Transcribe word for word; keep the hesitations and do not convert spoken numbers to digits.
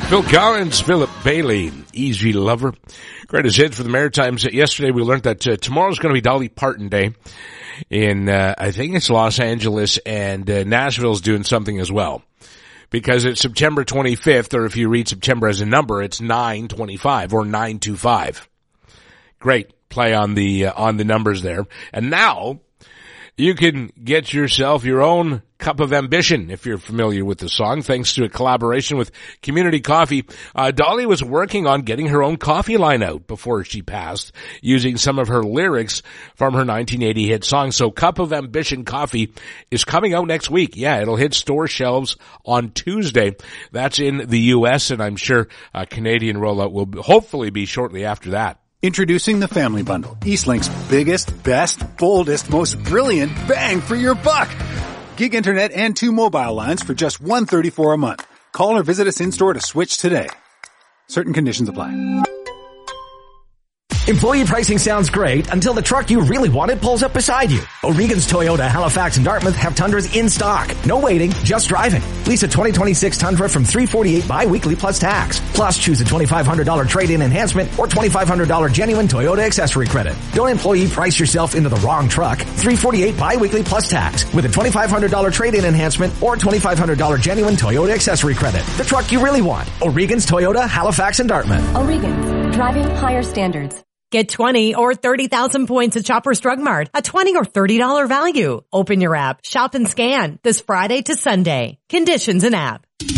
Phil Collins, Philip Bailey, Easy Lover. Greatest hit for the Maritimes. Yesterday we learned that uh, tomorrow's going to be Dolly Parton Day in, uh, I think it's Los Angeles, and uh, Nashville's doing something as well. Because it's September twenty-fifth, or if you read September as a number, it's nine twenty-five or nine twenty-five. Great play on the, uh, on the numbers there. And now you can get yourself your own cup of ambition, if you're familiar with the song, thanks to a collaboration with Community Coffee. Uh, Dolly was working on getting her own coffee line out before she passed, using some of her lyrics from her nineteen eighty hit song. So Cup of Ambition Coffee is coming out next week. Yeah, it'll hit store shelves on Tuesday. That's in the U S, and I'm sure a Canadian rollout will hopefully be shortly after that. Introducing the Family Bundle, Eastlink's biggest, best, boldest, most brilliant bang for your buck. Gig internet and two mobile lines for just one hundred thirty-four dollars a month. Call or visit us in-store to switch today. Certain conditions apply. Employee pricing sounds great until the truck you really wanted pulls up beside you. O'Regan's Toyota, Halifax, and Dartmouth have Tundras in stock. No waiting, just driving. Lease a twenty twenty-six Tundra from three hundred forty-eight dollars bi-weekly plus tax. Plus, choose a twenty-five hundred dollars trade-in enhancement or twenty-five hundred dollars genuine Toyota accessory credit. Don't employee price yourself into the wrong truck. three hundred forty-eight dollars bi-weekly plus tax with a twenty-five hundred dollars trade-in enhancement or twenty-five hundred dollars genuine Toyota accessory credit. The truck you really want. O'Regan's Toyota, Halifax, and Dartmouth. O'Regan's, driving higher standards. Get twenty or thirty thousand points at Shoppers Drug Mart, a twenty or thirty dollars value. Open your app, shop and scan this Friday to Sunday. Conditions and app.